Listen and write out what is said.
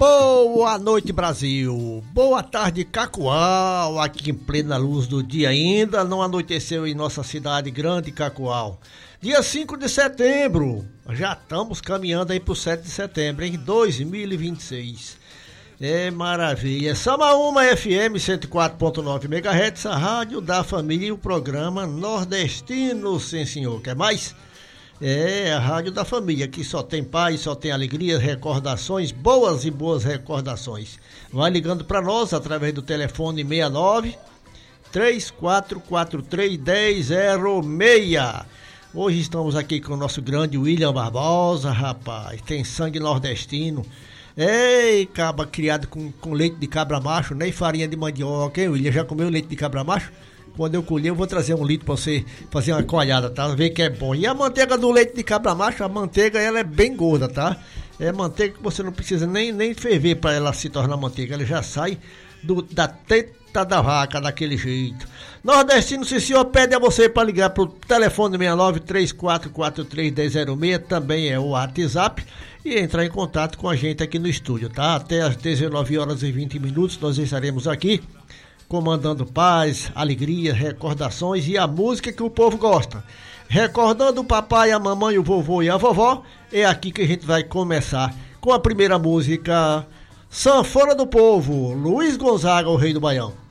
Boa noite, Brasil. Boa tarde, Cacoal. Aqui em plena luz do dia ainda. Não anoiteceu em nossa cidade grande, Cacoal. Dia 5 de setembro. Já estamos caminhando aí pro 7 de setembro, em 2026. É maravilha. Samaúma FM 104.9 MHz, a rádio da família e o programa nordestino, sim senhor. Quer mais? É a rádio da família, que só tem paz, só tem alegria, recordações, boas e boas recordações. Vai ligando para nós através do telefone 69 3443 1006. Hoje estamos aqui com o nosso grande William Barbosa, rapaz, tem sangue nordestino. Ei, cabra criado com leite de cabra macho, nem farinha de mandioca, hein, William? Já comeu leite de cabra macho? Quando eu colher, eu vou trazer um litro pra você fazer uma coalhada, tá? Ver que é bom. E a manteiga do leite de cabra macho, a manteiga, ela é bem gorda, tá? É manteiga que você não precisa nem ferver pra ela se tornar manteiga. Ela já sai da teta da vaca, daquele jeito. Nordestino, se o senhor pede a você para ligar pro telefone 69 3443 1006, também é o WhatsApp, e entrar em contato com a gente aqui no estúdio, tá? Até às 19 horas e 20 minutos nós estaremos aqui comandando paz, alegria, recordações e a música que o povo gosta. Recordando o papai, a mamãe, o vovô e a vovó, é aqui que a gente vai começar com a primeira música, Sanfona do Povo, Luiz Gonzaga, o Rei do Baião.